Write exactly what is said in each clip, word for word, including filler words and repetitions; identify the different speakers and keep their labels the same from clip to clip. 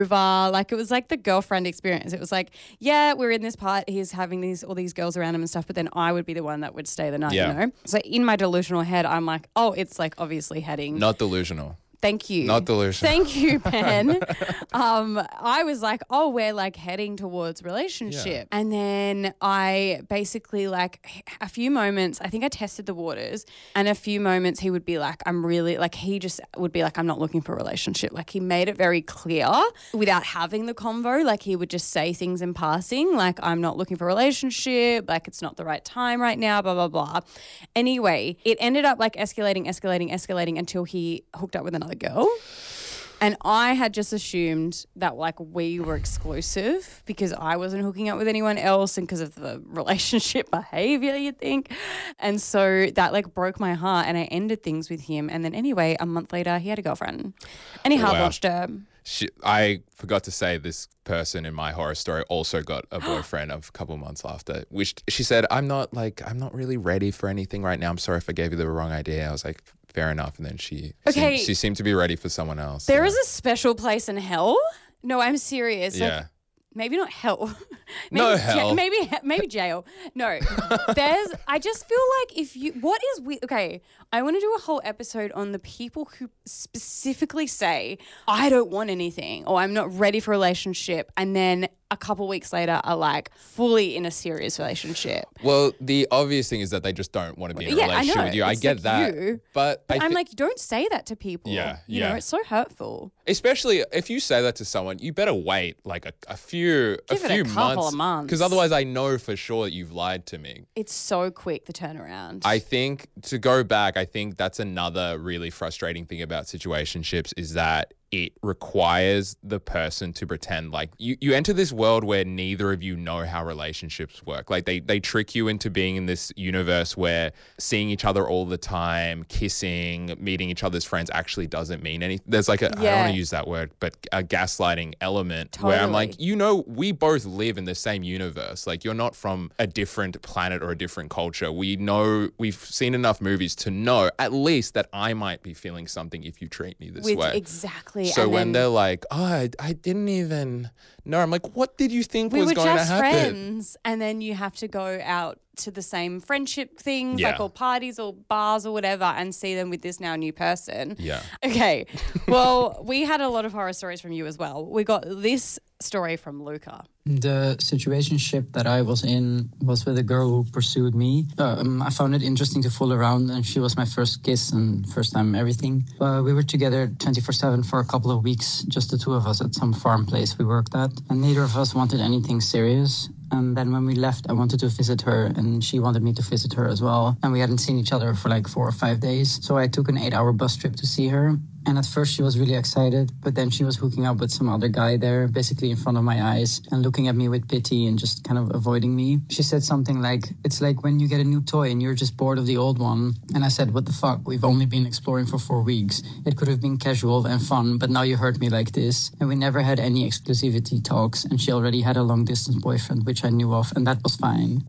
Speaker 1: Like it was like the girlfriend experience. It was like, yeah, we're in this part. He's having these all these girls around him and stuff, but then I would be the one that would stay the night,
Speaker 2: Yeah.
Speaker 1: you know? So in my delusional head, I'm like, oh, it's like obviously heading.
Speaker 2: Not delusional.
Speaker 1: Thank you.
Speaker 2: Not delusional.
Speaker 1: Thank you, Ben. um, I was like, oh, we're like heading towards relationship.
Speaker 2: Yeah.
Speaker 1: And then I basically like a few moments, I think I tested the waters, and a few moments he would be like, I'm really like, he just would be like, I'm not looking for a relationship. Like he made it very clear without having the convo. Like he would just say things in passing, like I'm not looking for a relationship, like it's not the right time right now, blah, blah, blah. Anyway, it ended up like escalating, escalating, escalating until he hooked up with another girl. And I had just assumed that like we were exclusive because I wasn't hooking up with anyone else and because of the relationship behavior, you think. And so that like broke my heart and I ended things with him. And then anyway, a month later, he had a girlfriend and he
Speaker 2: Wow.
Speaker 1: hard watched her.
Speaker 2: She, I forgot to say this person in my horror story also got a boyfriend a couple months after, which she said, I'm not like, I'm not really ready for anything right now. I'm sorry if I gave you the wrong idea. I was like, fair enough. And then she,
Speaker 1: Okay.
Speaker 2: seemed, she seemed to be ready for someone else.
Speaker 1: There
Speaker 2: so.
Speaker 1: is a special place in hell. No, I'm serious. Like,
Speaker 2: Yeah.
Speaker 1: maybe not hell. maybe
Speaker 2: No
Speaker 1: ja-
Speaker 2: hell.
Speaker 1: maybe maybe jail. No. There's I just feel like if you what is we okay, I want to do a whole episode on the people who specifically say I don't want anything or I'm not ready for a relationship and then a couple weeks later are like fully in a serious relationship.
Speaker 2: Well, the obvious thing is that they just don't want to be in a
Speaker 1: Yeah, I
Speaker 2: relationship
Speaker 1: know.
Speaker 2: with you. I
Speaker 1: It's
Speaker 2: get
Speaker 1: like
Speaker 2: that.
Speaker 1: you.
Speaker 2: But,
Speaker 1: But
Speaker 2: I
Speaker 1: I'm
Speaker 2: thi-
Speaker 1: like, don't say that to people.
Speaker 2: Yeah,
Speaker 1: You
Speaker 2: yeah.
Speaker 1: know, it's so hurtful.
Speaker 2: especially if you say that to someone, you better wait like a, a few
Speaker 1: Give
Speaker 2: a
Speaker 1: it a
Speaker 2: few
Speaker 1: couple
Speaker 2: months.
Speaker 1: of months.
Speaker 2: Because otherwise I know for sure that you've lied to me.
Speaker 1: It's so quick, the turnaround.
Speaker 2: I think to go back, I think that's another really frustrating thing about situationships is that it requires the person to pretend like you, you enter this world where neither of you know how relationships work. Like they, they trick you into being in this universe where seeing each other all the time, kissing, meeting each other's friends actually doesn't mean anything. There's like a, I don't
Speaker 1: Yeah.
Speaker 2: want to use that word, but a gaslighting element where I'm like,
Speaker 1: Totally.
Speaker 2: you know, we both live in the same universe. Like you're not from a different planet or a different culture. We know, we've seen enough movies to know at least that I might be feeling something if you treat me this
Speaker 1: With
Speaker 2: way.
Speaker 1: exactly.
Speaker 2: So
Speaker 1: and
Speaker 2: when
Speaker 1: then
Speaker 2: they're like, oh, I, I didn't even know, I'm like, what did you think
Speaker 1: we
Speaker 2: was
Speaker 1: were
Speaker 2: going
Speaker 1: just
Speaker 2: to happen?
Speaker 1: friends, and then you have to go out to the same friendship things,
Speaker 2: Yeah.
Speaker 1: like or parties or bars or whatever, and see them with this now new person.
Speaker 2: Yeah.
Speaker 1: Okay. Well, we had a lot of horror stories from you as well. We got this story from Luca.
Speaker 3: The situationship that I was in was with a girl who pursued me. Um, I found it interesting to fool around, and she was my first kiss and first time everything. Uh, we were together twenty-four seven for a couple of weeks, just the two of us at some farm place we worked at, and neither of us wanted anything serious. And then when we left, I wanted to visit her, and she wanted me to visit her as well. And we hadn't seen each other for like four or five days. So I took an eight-hour bus trip to see her. And at first she was really excited, but then she was hooking up with some other guy there, basically in front of my eyes, and looking at me with pity and just kind of avoiding me. She said something like, it's like when you get a new toy and you're just bored of the old one. And I said, what the fuck? We've only been exploring for four weeks. It could have been casual and fun, but now you hurt me like this. And we never had any exclusivity talks, and she already had a long-distance boyfriend, which I knew of, and that was fine.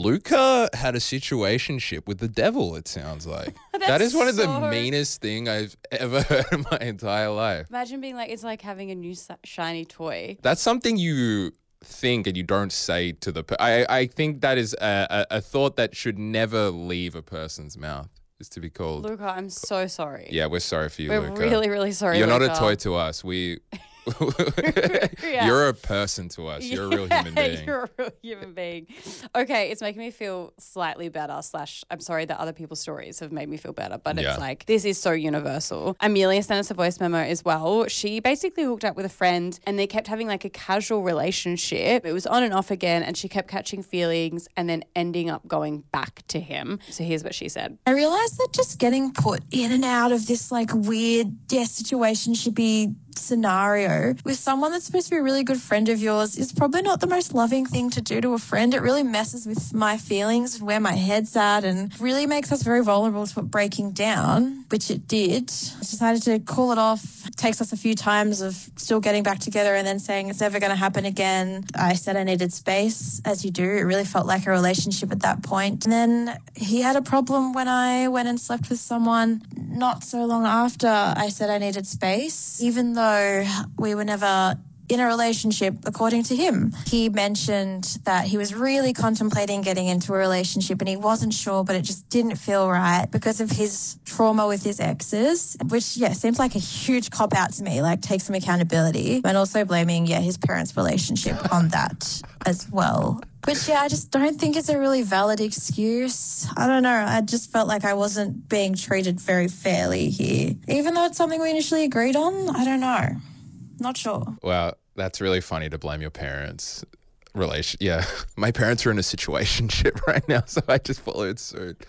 Speaker 2: Luca had a situationship with the devil, it sounds like. That is one of the
Speaker 1: so-
Speaker 2: meanest thing I've ever heard in my entire life.
Speaker 1: Imagine being like, it's like having a new s- shiny toy.
Speaker 2: That's something you think and you don't say to the per- I, I think that is a, a, a thought that should never leave a person's mouth, is to be called.
Speaker 1: Luca, I'm so sorry.
Speaker 2: Yeah, we're sorry for you,
Speaker 1: We're
Speaker 2: Luca.
Speaker 1: really, really sorry,
Speaker 2: You're not a
Speaker 1: Luca.
Speaker 2: toy to us. We...
Speaker 1: Yeah.
Speaker 2: You're a person to us. You're a real human
Speaker 1: Yeah,
Speaker 2: being.
Speaker 1: You're a real human being. Okay, it's making me feel slightly better. Slash, I'm sorry that other people's stories have made me feel better, but
Speaker 2: Yeah.
Speaker 1: it's like this is so universal. Amelia sent us a voice memo as well. She basically hooked up with a friend, and they kept having like a casual relationship. It was on and off again, and she kept catching feelings, and then ending up going back to him. So here's what she said.
Speaker 4: I realized that just getting put in and out of this like weird yeah, situationshipy scenario with someone that's supposed to be a really good friend of yours is probably not the most loving thing to do to a friend. It really messes with my feelings and where my head's at and really makes us very vulnerable to it breaking down, which it did. I decided to call it off. It takes us a few times of still getting back together and then saying it's never going to happen again. I said I needed space, as you do. It really felt like a relationship at that point. And then he had a problem when I went and slept with someone not so long after I said I needed space, even though we were never in a relationship, according to him. He mentioned that he was really contemplating getting into a relationship and he wasn't sure, but it just didn't feel right because of his trauma with his exes, which, yeah, seems like a huge cop-out to me, like take some accountability, and also blaming, yeah, his parents' relationship on that as well. Which, yeah, I just don't think it's a really valid excuse. I don't know. I just felt like I wasn't being treated very fairly here. Even though it's something we initially agreed on, I don't know. Not sure.
Speaker 2: Well, that's really funny to blame your parents. Relation, yeah. My parents are in a situationship right now, so I just followed suit.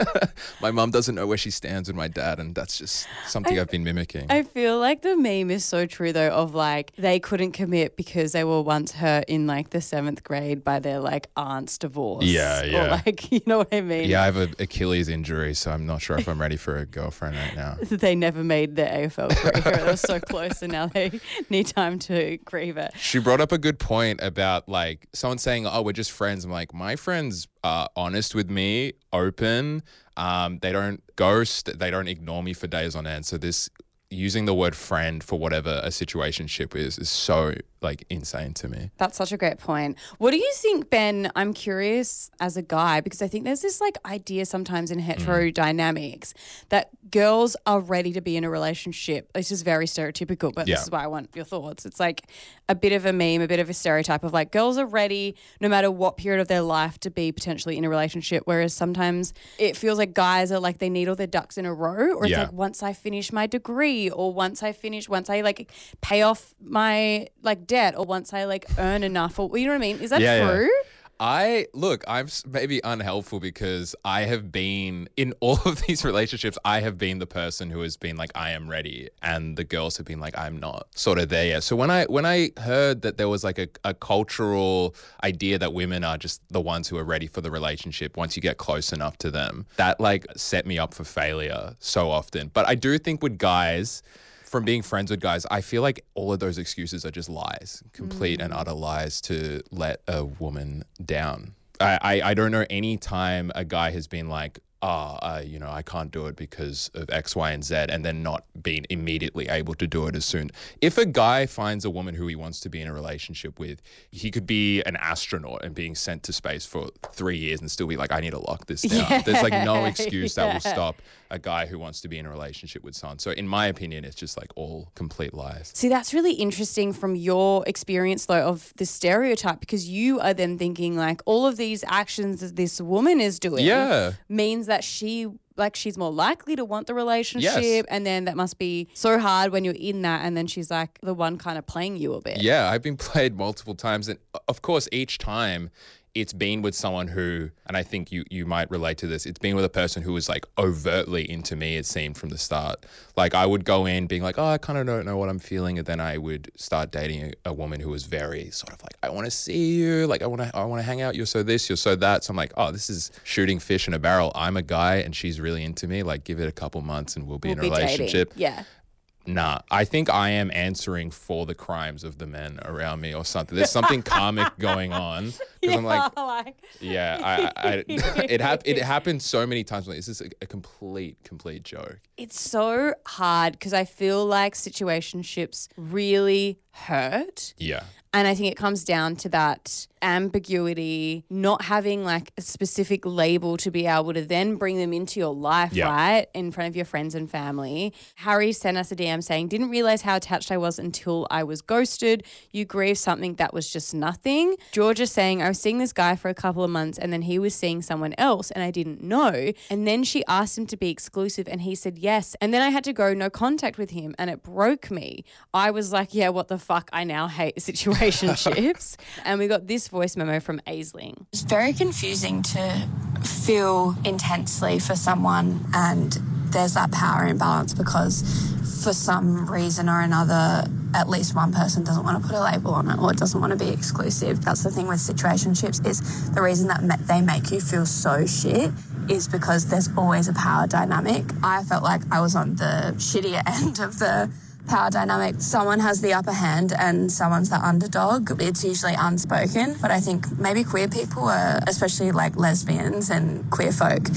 Speaker 2: My mum doesn't know where she stands with my dad, and that's just something I, I've been mimicking.
Speaker 1: I feel like the meme is so true though, of like they couldn't commit because they were once hurt in like the seventh grade by their like aunt's divorce.
Speaker 2: Yeah, yeah.
Speaker 1: Or like, you know what I mean?
Speaker 2: Yeah, I have an Achilles injury, so I'm not sure if I'm ready for a girlfriend right now.
Speaker 1: They never made the A F L career. They were so close, and now they need time to grieve it.
Speaker 2: She brought up a good point about like someone saying, oh, we're just friends. I'm like, my friends are honest with me, open. Um, they don't ghost. They don't ignore me for days on end. So this using the word friend for whatever a situationship is is so like insane to me.
Speaker 1: That's such a great point. What do you think, Ben? I'm curious as a guy, because I think there's this like idea sometimes in hetero mm. dynamics that girls are ready to be in a relationship. This is very stereotypical, but
Speaker 2: yeah.
Speaker 1: this is why I want your thoughts. It's like a bit of a meme, a bit of a stereotype of like girls are ready no matter what period of their life to be potentially in a relationship, whereas sometimes it feels like guys are like they need all their ducks in a row, or it's
Speaker 2: yeah.
Speaker 1: like once I finish my degree, or once I finish, once I like pay off my like debt, or once I like earn enough, or you know what I mean? Is that
Speaker 2: yeah,
Speaker 1: true?
Speaker 2: Yeah. I look, I'm maybe unhelpful because I have been in all of these relationships. I have been the person who has been like, I am ready, and the girls have been like, I'm not sort of there yet. So when I when I heard that there was like a, a cultural idea that women are just the ones who are ready for the relationship once you get close enough to them, that like set me up for failure so often. But I do think with guys, from being friends with guys, I feel like all of those excuses are just lies, complete mm. and utter lies to let a woman down. I, I, I don't know any time a guy has been like, oh, uh, you know, I can't do it because of X, Y, and Z, and then not being immediately able to do it as soon. If a guy finds a woman who he wants to be in a relationship with, he could be an astronaut and being sent to space for three years and still be like, I need to lock this down. Yeah. There's like no excuse that yeah. will stop a guy who wants to be in a relationship with someone. So in my opinion, it's just like all complete lies.
Speaker 1: See, that's really interesting from your experience though of the stereotype, because you are then thinking like all of these actions that this woman is doing
Speaker 2: yeah.
Speaker 1: means that she like she's more likely to want the relationship,
Speaker 2: yes.
Speaker 1: and then that must be so hard when you're in that, and then she's like the one kind of playing you a bit.
Speaker 2: Yeah, I've been played multiple times, and of course each time it's been with someone who, and I think you you might relate to this, it's been with a person who was like overtly into me, it seemed from the start. Like I would go in being like, oh, I kind of don't know what I'm feeling, and then I would start dating a, a woman who was very sort of like, I want to see you, like I want to I want to hang out, you're so this, you're so that. So I'm like, oh, this is shooting fish in a barrel. I'm a guy and she's really into me, like give it a couple months and we'll be
Speaker 1: we'll
Speaker 2: in a
Speaker 1: be
Speaker 2: relationship.
Speaker 1: Dating. Yeah.
Speaker 2: Nah, I think I am answering for the crimes of the men around me or something. There's something karmic going on. Because I'm like,
Speaker 1: like,
Speaker 2: yeah, I, I, it, hap- it happened so many times. Like, this is a, a complete, complete joke.
Speaker 1: It's so hard because I feel like situationships really hurt.
Speaker 2: Yeah.
Speaker 1: And I think it comes down to that ambiguity, not having like a specific label to be able to then bring them into your life,
Speaker 2: yeah.
Speaker 1: right? In front of your friends and family. Harry sent us a D M saying, didn't realize how attached I was until I was ghosted. You grieve something that was just nothing. Georgia saying, I was seeing this guy for a couple of months and then he was seeing someone else and I didn't know. And then she asked him to be exclusive and he said yes. And then I had to go no contact with him and it broke me. I was like, yeah, what the fuck? I now hate situationships. And we got this voice memo from Aisling.
Speaker 5: It's very confusing to feel intensely for someone and there's that power imbalance because for some reason or another, at least one person doesn't want to put a label on it or doesn't want to be exclusive. That's the thing with situationships is the reason that they make you feel so shit is because there's always a power dynamic. I felt like I was on the shittier end of the power dynamic. Someone has the upper hand and someone's the underdog. It's usually unspoken, but I think maybe queer people, are, especially like lesbians and queer folk,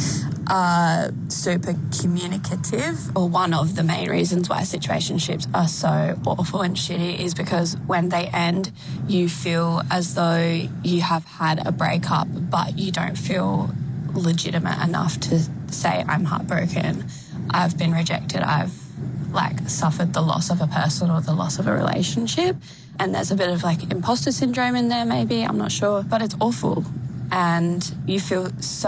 Speaker 5: are super communicative, or one of the main reasons why situationships are so awful and shitty is because when they end, you feel as though you have had a breakup, but you don't feel legitimate enough to say, I'm heartbroken, I've been rejected, I've like suffered the loss of a person or the loss of a relationship. And there's a bit of like imposter syndrome in there maybe, I'm not sure, but it's awful. And you feel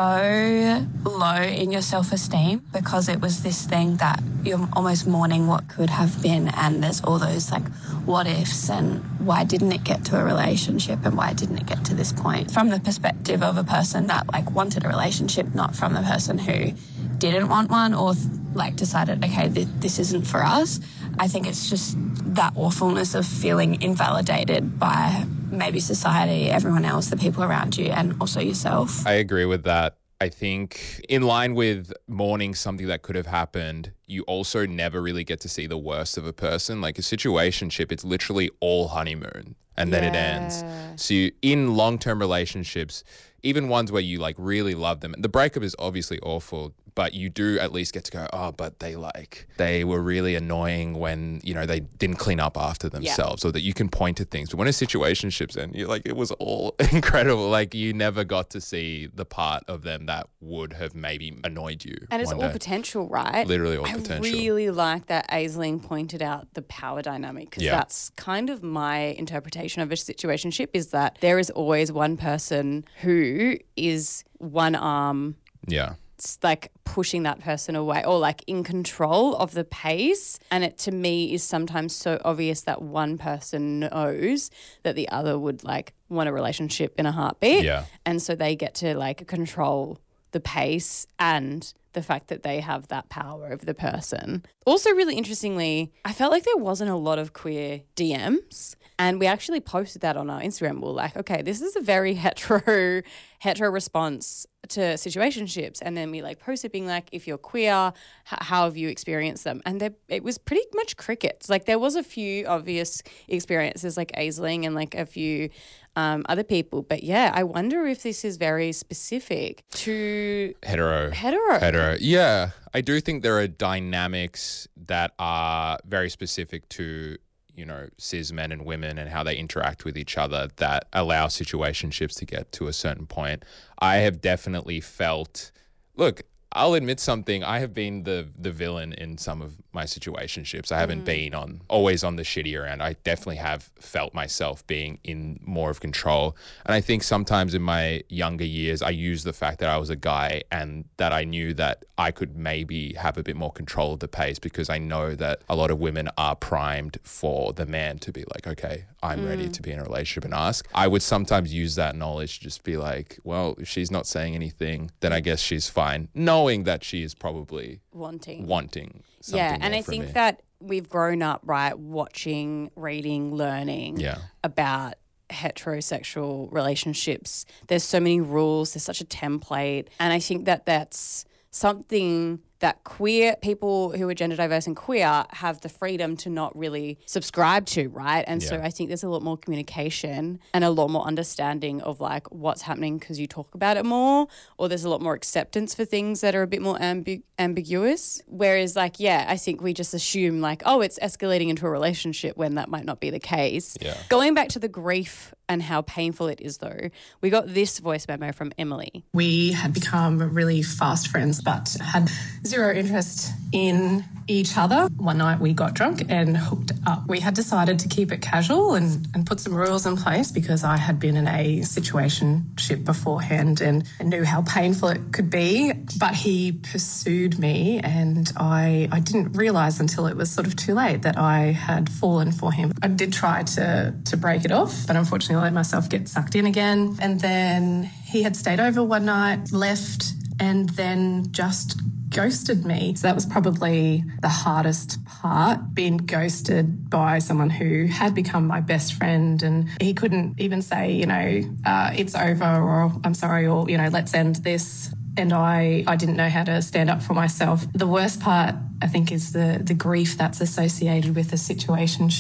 Speaker 5: so low in your self-esteem because it was this thing that you're almost mourning what could have been, and there's all those like what ifs and why didn't it get to a relationship and why didn't it get to this point, from the perspective of a person that like wanted a relationship, not from the person who didn't want one or like decided, okay, th- this isn't for us. I think it's just that awfulness of feeling invalidated by maybe society, everyone else, the people around you, and also yourself.
Speaker 2: I agree with that. I think in line with mourning something that could have happened, you also never really get to see the worst of a person. Like a situationship, it's literally all honeymoon and then
Speaker 1: Yeah.
Speaker 2: it ends. So you, in long-term relationships, even ones where you like really love them, the breakup is obviously awful, but you do at least get to go, oh, but they like, they were really annoying when, you know, they didn't clean up after themselves, or that you can point to things. But when a situationship's end, you're like, it was all incredible. Like you never got to see the part of them that would have maybe annoyed you.
Speaker 1: And it's
Speaker 2: one
Speaker 1: all
Speaker 2: day.
Speaker 1: potential, right?
Speaker 2: Literally all
Speaker 1: I
Speaker 2: potential.
Speaker 1: really like that Aisling pointed out the power dynamic, because
Speaker 2: Yeah.
Speaker 1: that's kind of my interpretation of a situationship, is that there is always one person who is one arm
Speaker 2: Yeah.
Speaker 1: it's like pushing that person away or like in control of the pace. And it to me is sometimes so obvious that one person knows that the other would like want a relationship in a heartbeat.
Speaker 2: Yeah.
Speaker 1: And so they get to like control the pace and the fact that they have that power over the person. Also, really interestingly, I felt like there wasn't a lot of queer D Ms. And we actually posted that on our Instagram. We were like, okay, this is a very hetero, hetero response to situationships. And then we like posted being like, if you're queer, h- how have you experienced them? And there, it was pretty much crickets. Like there was a few obvious experiences like Aisling and like a few um, other people. But yeah, I wonder if this is very specific to
Speaker 2: Hetero.
Speaker 1: hetero.
Speaker 2: Hetero. Yeah. I do think there are dynamics that are very specific to, you know, cis men and women and how they interact with each other that allow situationships to get to a certain point. I have definitely felt, look, I'll admit something. I have been the the villain in some of my situationships. I haven't been on always on the shittier end. I definitely have felt myself being in more of control. And I think sometimes in my younger years, I used the fact that I was a guy and that I knew that I could maybe have a bit more control of the pace, because I know that a lot of women are primed for the man to be like, okay, I'm ready to be in a relationship and ask. I would sometimes use that knowledge to just be like, well, if she's not saying anything, then I guess she's fine, knowing that she is probably
Speaker 1: Wanting.
Speaker 2: wanting something
Speaker 1: Yeah, and
Speaker 2: more
Speaker 1: I
Speaker 2: from
Speaker 1: think
Speaker 2: me.
Speaker 1: that we've grown up, right, watching, reading, learning
Speaker 2: Yeah.
Speaker 1: about heterosexual relationships. There's so many rules, there's such a template. And I think that that's something that queer people who are gender diverse and queer have the freedom to not really subscribe to, right? And so
Speaker 2: Yeah.
Speaker 1: I think there's a lot more communication and a lot more understanding of like what's happening because you talk about it more, or there's a lot more acceptance for things that are a bit more ambi- ambiguous. Whereas like, yeah, I think we just assume like, oh, it's escalating into a relationship when that might not be the case.
Speaker 2: Yeah.
Speaker 1: Going back to the grief and how painful it is though, we got this voice memo from Emily.
Speaker 6: We had become really fast friends, but had zero interest in each other. One night we got drunk and hooked up. We had decided to keep it casual and, and put some rules in place because I had been in a situationship beforehand and, and knew how painful it could be. But he pursued me and I, I didn't realise until it was sort of too late that I had fallen for him. I did try to, to break it off, but unfortunately I let myself get sucked in again. And then he had stayed over one night, left, and then just ghosted me. So that was probably the hardest part, being ghosted by someone who had become my best friend, and he couldn't even say, you know, uh, it's over, or I'm sorry, or, you know, let's end this. And I, I didn't know how to stand up for myself. The worst part, I think, is the, the grief that's associated with a situationship.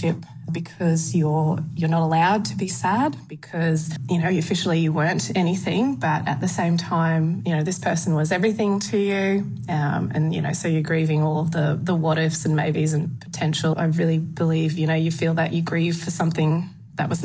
Speaker 6: because you're you're not allowed to be sad because, you know, officially you weren't anything, but at the same time, you know, this person was everything to you. Um, and, you know, so you're grieving all of the, the what ifs and maybes and potential. I really believe, you know, you feel that you grieve for something that was